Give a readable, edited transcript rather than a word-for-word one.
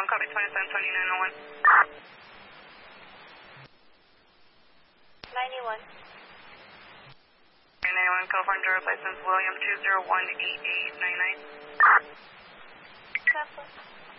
copy 272901. 91. 91, California driver's license, William 2018899. Cancel.